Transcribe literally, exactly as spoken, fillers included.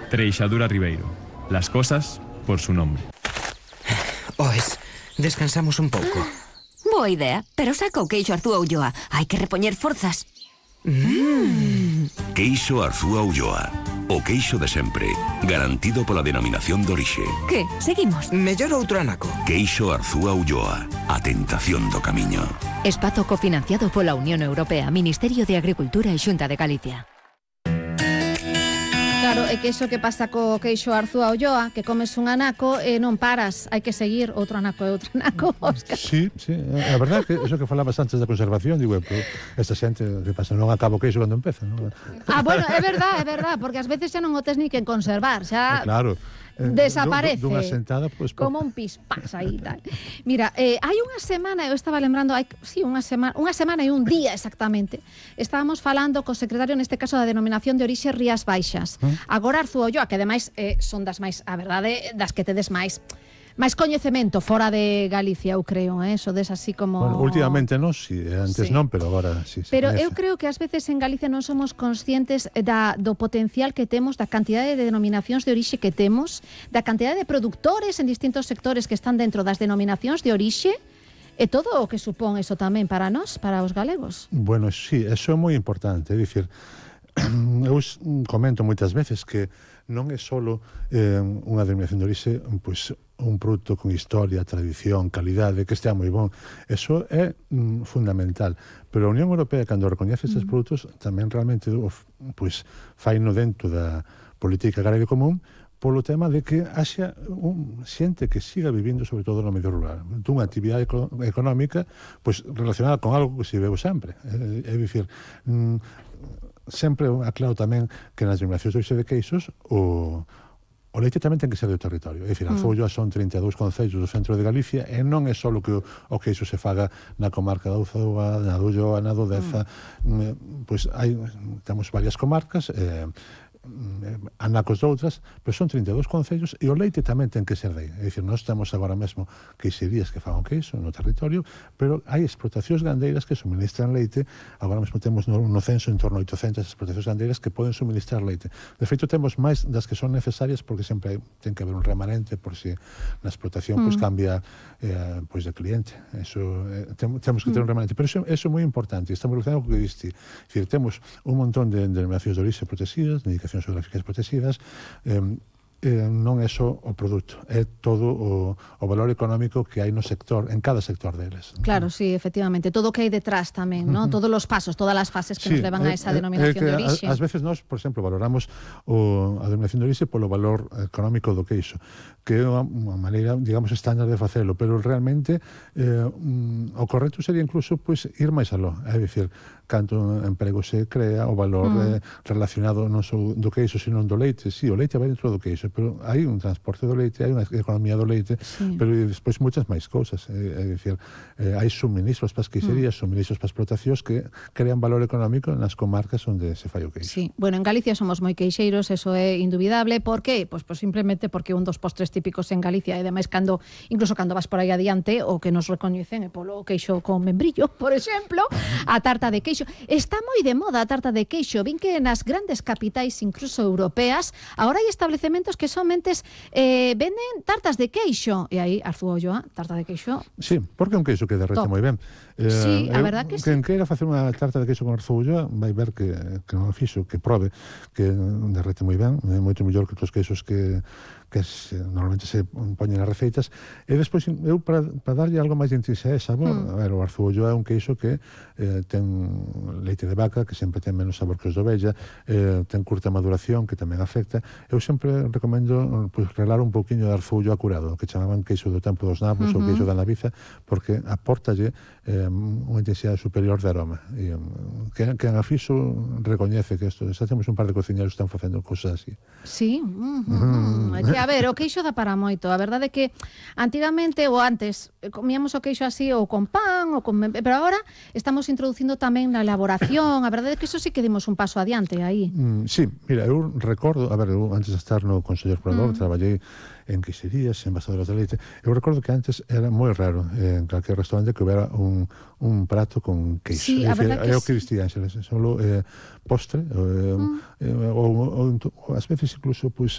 Treixadura Ribeiro. Las cosas por su nombre. Oes, descansamos un pouco. Boa idea, pero saca o queixo Arzúa Ulloa. Hai que repoñer forzas. Mm. Queixo Arzúa Ulloa. O queixo de sempre, garantido pola denominación de orixe. Que? Seguimos? Mellor outro anaco. Queixo Arzúa Ulloa. A tentación do camiño. Espazo cofinanciado pola Unión Europea, Ministerio de Agricultura e Xunta de Galicia. Claro, é que iso que pasa co queixo Arzúa Ulloa, que comes un anaco e non paras, hai que seguir outro anaco e outro anaco, Óscar. Sí, sí, a verdade que eso que falabas antes da conservación, digo, pero esta xente que pasa non acaba o queixo cando empeza, non? Ah, bueno, é verdade, é verdade, porque ás veces xa non o tes ni que conservar, xa... Eh, claro. Desaparece. Dunha sentada, pues, como un pispás aí tal. Mira, eh, hai unha semana, eu estaba lembrando, hai, sí, unha semana, unha semana e un día exactamente, estábamos falando co secretario, neste caso da denominación de orixe Rías Baixas. ¿Eh? Agora Arzúa Ulloa, que ademais eh, son das máis, a verdade, das que tedes máis máis coñecemento fora de Galicia, eu creo, eh? Sodes así como... Bueno, últimamente non, si, sí, antes sí. non, pero agora sí. Pero eu creo que ás veces en Galicia non somos conscientes da, do potencial que temos, da cantidade de denominacións de orixe que temos, da cantidade de productores en distintos sectores que están dentro das denominacións de orixe, e todo o que supón eso tamén para nós, para os galegos. Bueno, sí, eso é moi importante, é dicir, eu comento moitas veces que non é só eh, unha denominación de orixe, pois, un produto con historia, tradición, calidade, que estea moi bon. Eso é mm, fundamental. Pero a Unión Europea, cando recoñece estes mm. produtos, tamén realmente pois, faino dentro da política agraria común, polo tema de que haxa un xente que siga vivindo sobre todo no medio rural, dunha actividade eco económica pois, relacionada con algo que se veu sempre. É, é dicir, mm, sempre aclaro tamén que nas denominacións de orixe de queixos o O leite tamén ten que ser do territorio. É dicir, a Arzúa son trinta e dous concellos do centro de Galicia e non é só que o, o queixo se faga na comarca da Arzúa, na do Ulloa, na do Deza. Mm. Pois hai, temos varias comarcas, eh, anacos de outras, pero son trinta e dous concellos e o leite tamén ten que ser dai. É dicir, nós temos agora mesmo queixerías que fagan queixo no territorio, pero hai explotacións gandeiras que suministran leite. Agora mesmo temos no, no censo en torno a oitocentas explotacións gandeiras que poden suministrar leite. De feito, temos máis das que son necesarias porque sempre hai, ten que haber un remanente por si na explotación mm. pois cambia eh, pois de cliente. Eso, eh, tem, temos que ter mm. un remanente. Pero eso, eso é moi importante. Estamos relacionados con o que diste. É dicir, temos un montón de denominacións de orixe protegidas, de indicacións geográficas protegidas, eh, eh, non é só o produto, é todo o, o valor económico que hai no sector, en cada sector deles. Claro, sí, efectivamente, todo o que hai detrás tamén, ¿no? Uh -huh. Todos os pasos, todas as fases que sí, nos levan a esa denominación de orixe. Ás veces nós, por exemplo, valoramos o, a denominación de orixe polo valor económico do queixo, que é unha, unha maneira, digamos, estándar de facelo, pero realmente eh, um, o correcto sería incluso pues, ir máis aló, é dicir, canto emprego se crea, o valor mm. eh, relacionado non só do queixo, sino do leite. Sí, o leite vai dentro do queixo, pero hai un transporte do leite, hai unha economía do leite, sí. pero despois moitas máis cousas. É, é dicir, eh, hai suministros para as queixerías, mm. suministros para as explotacións que crean valor económico nas comarcas onde se fai o queixo. Sí, bueno, en Galicia somos moi queixeiros, eso é indubidable. Por que? Pois, pois simplemente porque un dos postres típicos en Galicia, e ademais cando, incluso cando vas por aí adiante, o que nos recoñecen é polo queixo con membrillo, por exemplo, a tarta de queixo. Está moi de moda a tarta de queixo. Vin que nas grandes capitais, incluso europeas, agora hai establecementos que somente eh, venden tartas de queixo. E aí, Arzúa Ulloa, tarta de queixo. Sí, porque é un queixo que derrete moi ben. Eh, sí, a verdad que sí. Quen queira facer unha tarta de queixo con Arzúa Ulloa vai ver que, que non o fixo, que prove que derrete moi ben, é moito mellor que outros queixos que que se, normalmente se poñen nas receitas. E despois, eu, para, para darlle algo máis de intensidade e sabor, mm. a ver, o Arzúa Ulloa é un queixo que eh, ten leite de vaca, que sempre ten menos sabor que os de ovella, eh, ten curta maduración, que tamén afecta. Eu sempre recomendo pues, relar un pouquiño de Arzúa Ulloa curado, que chamaban queixo do tempo dos nabos uh -huh. ou queixo da naviza, porque aportalle eh, unha intensidade superior de aroma. E, que, que en Afiso recoñece que isto, xa temos un par de cociñeros que están facendo cousas así. Sí, uh -huh. mm. A ver, o queixo dá para moito. A verdade é que antigamente ou antes comíamos o queixo así ou con pan, ou con... pero agora estamos introducindo tamén na elaboración. A verdade é que iso sí que dimos un paso adiante aí. Mm, sí, mira, eu recordo, a ver, eu antes de estar no Consello Explorador, mm. traballei en queixerías, en envasadoras de leite. Eu recordo que antes era moi raro en calquer restaurante que houbera un, un prato con queixo. Sí, a verdade que é o que distí Ángeles, solo eh, postre, eh, mm. eh, ou, ou, ou, ou, ás veces incluso, pois,